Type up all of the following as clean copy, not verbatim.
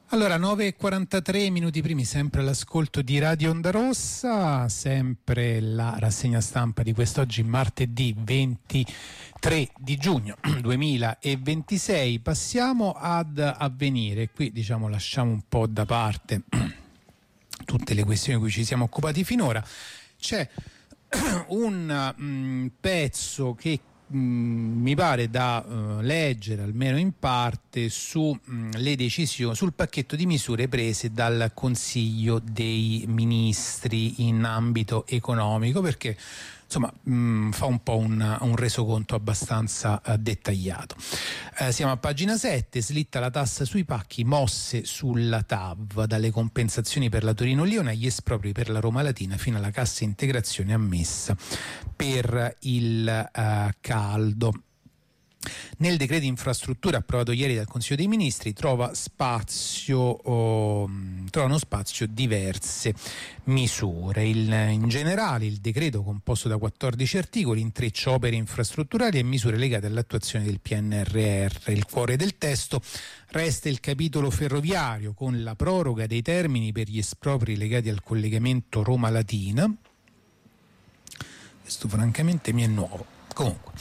Allora, 9:43 minuti primi, sempre all'ascolto di Radio Onda Rossa, sempre la rassegna stampa di quest'oggi, martedì 23 di giugno 2026. Passiamo ad Avvenire. Qui lasciamo un po' da parte tutte le questioni di cui ci siamo occupati finora. C'è un pezzo che mi pare da leggere almeno in parte le decisioni sul pacchetto di misure prese dal Consiglio dei Ministri in ambito economico, perché fa un po' un resoconto abbastanza dettagliato. Siamo a pagina 7, slitta la tassa sui pacchi, mosse sulla TAV, dalle compensazioni per la Torino-Lione agli espropri per la Roma Latina fino alla cassa integrazione ammessa per il caldo. Nel decreto infrastrutture approvato ieri dal Consiglio dei Ministri trovano spazio diverse misure. In generale il decreto, composto da 14 articoli, intreccia opere infrastrutturali e misure legate all'attuazione del PNRR. Il cuore del testo resta il capitolo ferroviario, con la proroga dei termini per gli espropri legati al collegamento Roma-Latina. Questo francamente mi è nuovo. Comunque,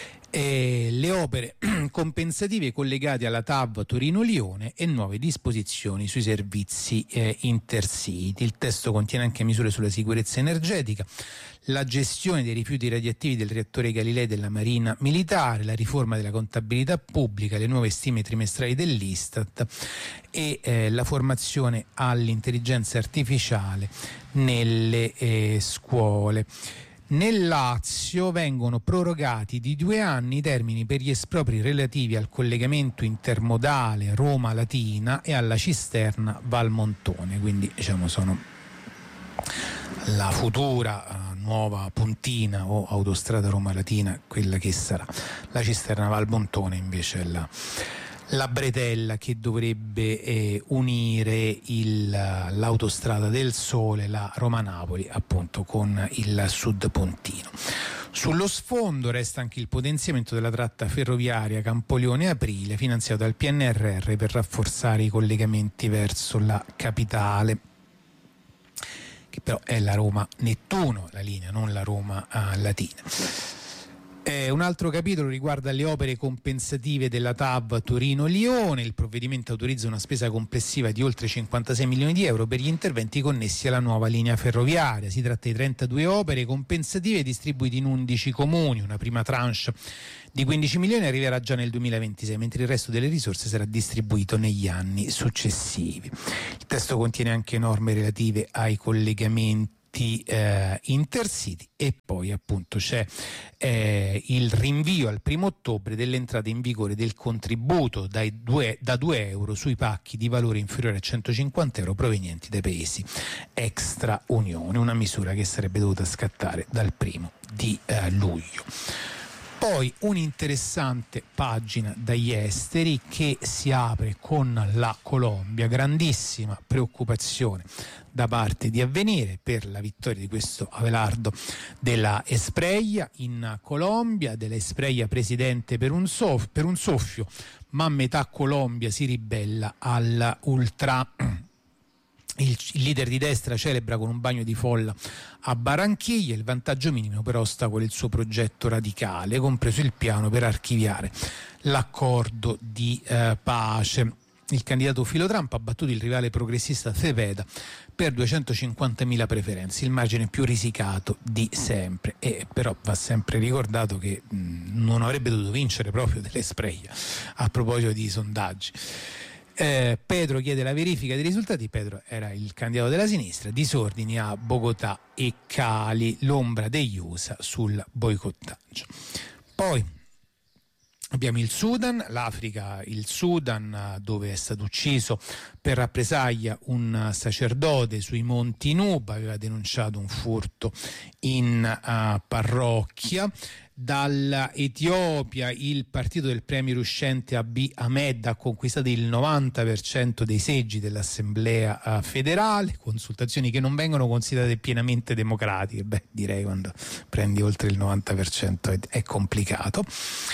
le opere compensative collegate alla TAV Torino-Lione e nuove disposizioni sui servizi intercity. Il testo contiene anche misure sulla sicurezza energetica, la gestione dei rifiuti radioattivi del reattore Galilei della Marina Militare, la riforma della contabilità pubblica, le nuove stime trimestrali dell'Istat e la formazione all'intelligenza artificiale nelle scuole. Nel Lazio vengono prorogati di 2 anni i termini per gli espropri relativi al collegamento intermodale Roma-Latina e alla cisterna Valmontone, quindi sono la futura nuova Pontina o autostrada Roma-Latina, quella che sarà. La cisterna Valmontone invece è la bretella che dovrebbe unire l'autostrada del Sole, la Roma-Napoli, appunto, con il sud pontino. Sullo sfondo resta anche il potenziamento della tratta ferroviaria Campoleone-Aprile, finanziato dal PNRR per rafforzare i collegamenti verso la capitale, che però è la Roma-Nettuno, la linea, non la Roma-Latina. Un altro capitolo riguarda le opere compensative della TAV Torino-Lione. Il provvedimento autorizza una spesa complessiva di oltre 56 milioni di euro per gli interventi connessi alla nuova linea ferroviaria. Si tratta di 32 opere compensative distribuite in 11 comuni. Una prima tranche di 15 milioni arriverà già nel 2026, mentre il resto delle risorse sarà distribuito negli anni successivi. Il testo contiene anche norme relative ai collegamenti intercity e poi appunto c'è il rinvio al 1° ottobre dell'entrata in vigore del contributo da 2 euro sui pacchi di valore inferiore a 150 euro provenienti dai paesi extra Unione, una misura che sarebbe dovuta scattare dal 1° di luglio. Poi un'interessante pagina dagli esteri che si apre con la Colombia, grandissima preoccupazione da parte di Avvenire per la vittoria di questo Abelardo della Espreia in Colombia, della Espreia presidente per un soffio, ma metà Colombia si ribella all'ultra. Il leader di destra celebra con un bagno di folla a Barranquilla. Il vantaggio minimo però ostacola il suo progetto radicale, compreso il piano per archiviare l'accordo di pace. Il candidato filo Trump ha battuto il rivale progressista Cepeda per 250.000 preferenze, il margine più risicato di sempre, e però va sempre ricordato che non avrebbe dovuto vincere proprio dell'Espreia a proposito di sondaggi. Pedro chiede la verifica dei risultati. Pedro era il candidato della sinistra. Disordini a Bogotà e Cali, l'ombra degli USA sul boicottaggio. Poi abbiamo il Sudan, l'Africa, il Sudan, dove è stato ucciso per rappresaglia un sacerdote sui monti Nuba, aveva denunciato un furto in parrocchia. Dall'Etiopia il partito del premier uscente Abiy Ahmed ha conquistato il 90% dei seggi dell'Assemblea federale, consultazioni che non vengono considerate pienamente democratiche. Direi quando prendi oltre il 90% è complicato.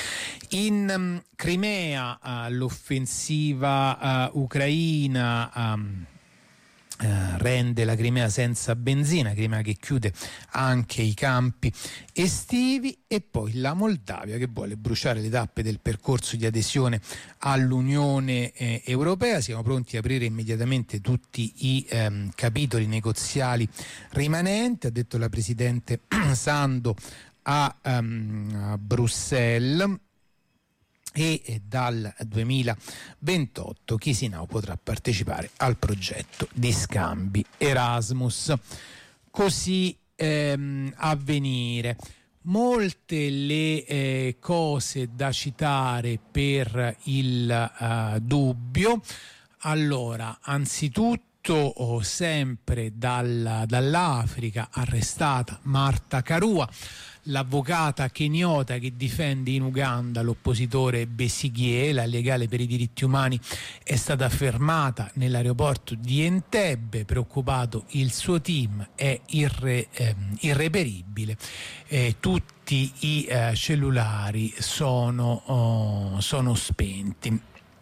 In Crimea l'offensiva ucraina rende la Crimea senza benzina, Crimea che chiude anche i campi estivi, e poi la Moldavia che vuole bruciare le tappe del percorso di adesione all'Unione Europea. Siamo pronti a aprire immediatamente tutti i capitoli negoziali rimanenti, ha detto la Presidente Sando a Bruxelles. E dal 2028 Chisinau potrà partecipare al progetto di scambi Erasmus. Così Avvenire. Molte le cose da citare per il dubbio. Allora, anzitutto sempre dall'Africa arrestata Marta Karua, l'avvocata keniota che difende in Uganda l'oppositore Besigye, la legale per i diritti umani, è stata fermata nell'aeroporto di Entebbe. Preoccupato il suo team, è irreperibile. Tutti i cellulari sono spenti.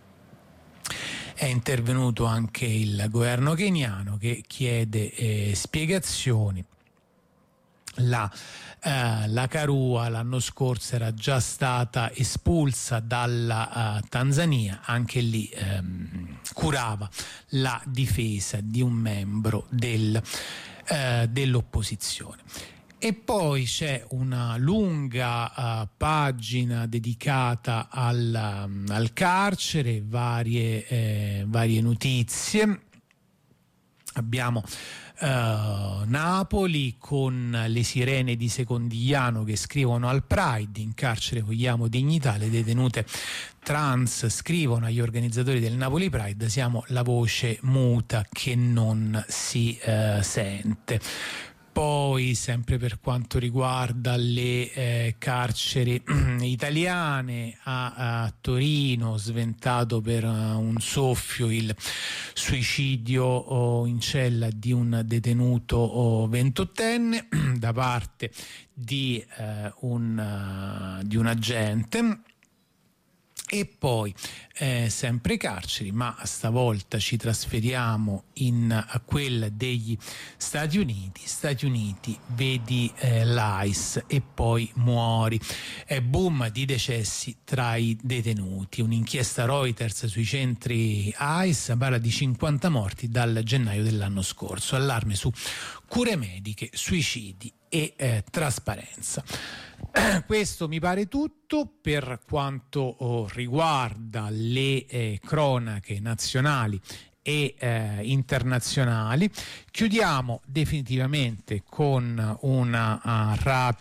È intervenuto anche il governo keniano che chiede spiegazioni. La Karua l'anno scorso era già stata espulsa dalla Tanzania, anche lì curava la difesa di un membro dell'opposizione. E poi c'è una lunga pagina dedicata al carcere, varie notizie. Abbiamo Napoli con le sirene di Secondigliano che scrivono al Pride: in carcere vogliamo dignità. Le detenute trans scrivono agli organizzatori del Napoli Pride: siamo la voce muta che non si sente. Poi, sempre per quanto riguarda le carceri italiane, a Torino sventato per un soffio il suicidio in cella di un detenuto 28enne da parte di un agente. E poi sempre carceri, ma stavolta ci trasferiamo a quella degli Stati Uniti, vedi l'ICE e poi muori. Boom di decessi tra i detenuti. Un'inchiesta Reuters sui centri ICE parla di 50 morti dal gennaio dell'anno scorso. Allarme su cure mediche, suicidi e trasparenza. Questo mi pare tutto per quanto riguarda le cronache nazionali e internazionali. Chiudiamo definitivamente con una rapida